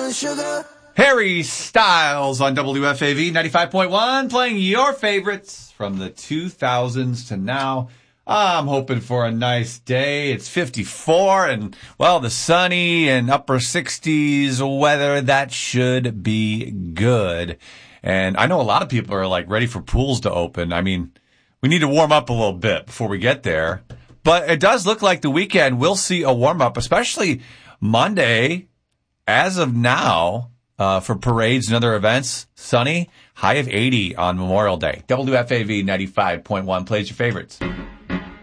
Harry Styles on WFAV 95.1, playing your favorites from the 2000s to now. I'm hoping for a nice day. It's 54 and, well, the sunny and upper 60s weather. That should be good. And I know a lot of people are like ready for pools to open. I mean, we need to warm up a little bit before we get there. But it does look like the weekend we'll see a warm up, especially Monday, as of now, for parades and other events. Sunny, high of 80 on Memorial Day. WFAV 95.1 plays your favorites.